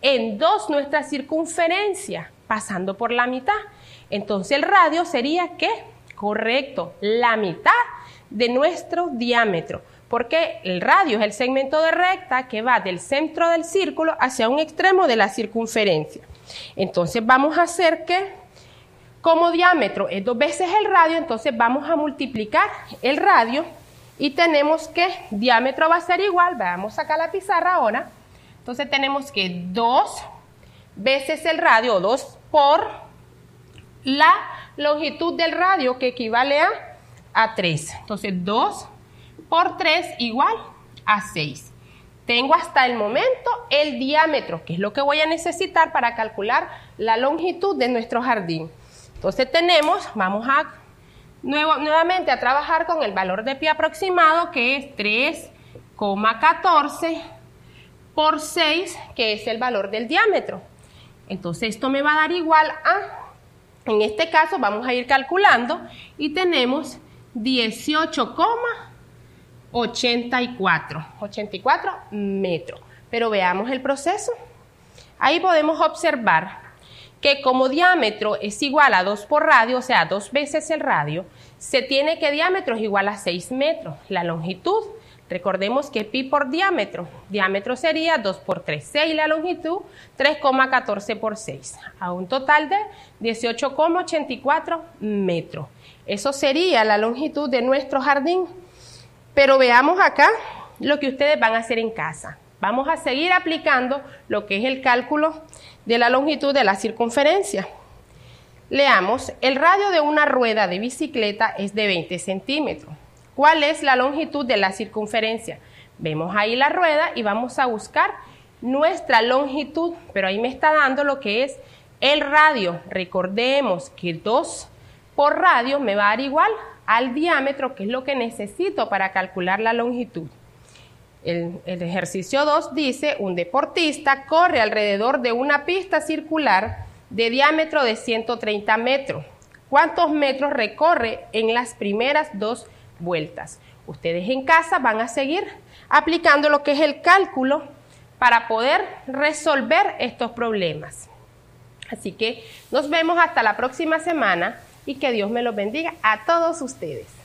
en 2 nuestra circunferencia, pasando por la mitad. Entonces el radio sería, ¿qué? Correcto, la mitad de nuestro diámetro, porque el radio es el segmento de recta que va del centro del círculo hacia un extremo de la circunferencia. Entonces vamos a hacer que, como diámetro es 2 veces el radio, entonces vamos a multiplicar el radio y tenemos que diámetro va a ser igual, vamos a sacar la pizarra ahora, entonces tenemos que 2 veces el radio, 2 por la longitud del radio, que equivale a 3. Entonces 2 por 3 igual a 6. Tengo hasta el momento el diámetro, que es lo que voy a necesitar para calcular la longitud de nuestro jardín. Entonces vamos a nuevamente a trabajar con el valor de pi aproximado, que es 3,14 por 6, que es el valor del diámetro. Entonces esto me va a dar igual a, en este caso vamos a ir calculando y tenemos 18,84 metros. Pero veamos el proceso. Ahí podemos observar que como diámetro es igual a 2 por radio, o sea, 2 veces el radio, se tiene que diámetro es igual a 6 metros. La longitud, recordemos que pi por diámetro sería 2 por 3, 6, la longitud 3,14 por 6, a un total de 18,84 metros. Eso sería la longitud de nuestro jardín. Pero veamos acá lo que ustedes van a hacer en casa. Vamos a seguir aplicando lo que es el cálculo de la longitud de la circunferencia. Leamos, el radio de una rueda de bicicleta es de 20 centímetros. ¿Cuál es la longitud de la circunferencia? Vemos ahí la rueda y vamos a buscar nuestra longitud, pero ahí me está dando lo que es el radio. Recordemos que 2 por radio me va a dar igual al diámetro, que es lo que necesito para calcular la longitud. El ejercicio 2 dice, un deportista corre alrededor de una pista circular de diámetro de 130 metros. ¿Cuántos metros recorre en las primeras 2 vueltas? Ustedes en casa van a seguir aplicando lo que es el cálculo para poder resolver estos problemas. Así que nos vemos hasta la próxima semana y que Dios me los bendiga a todos ustedes.